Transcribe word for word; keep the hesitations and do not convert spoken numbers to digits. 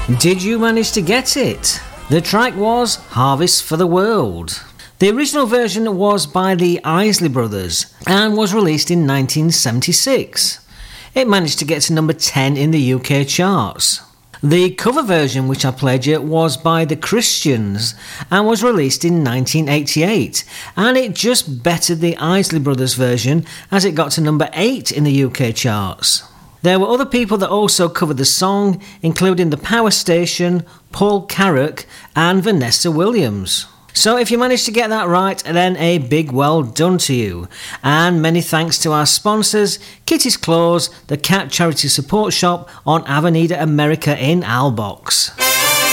Did you manage to get it? The track was Harvest for the World. The original version was by the Isley Brothers and was released in nineteen seventy-six. It managed to get to number ten in the U K charts. The cover version which I played you was by the Christians and was released in nineteen eighty-eight, and it just bettered the Isley Brothers version as it got to number eight in the U K charts. There were other people that also covered the song, including The Power Station, Paul Carrack and Vanessa Williams. So if you managed to get that right, then a big well done to you. And many thanks to our sponsors, Kitty's Claws, the cat charity support shop on Avenida America in Albox.